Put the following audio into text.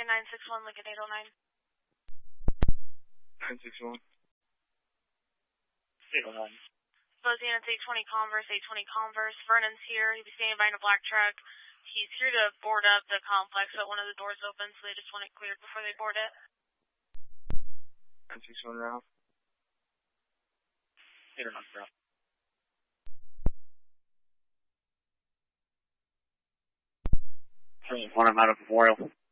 Lincoln 961, Lincoln 809. 961. 809. Both units 820 Converse, 820 Converse. Vernon's here. He'll be standing by in a black truck. He's here to board up the complex, but one of the doors open, so they just want it cleared before they board it. 961 Ralph. 809 Ralph. One, I'm out of Memorial.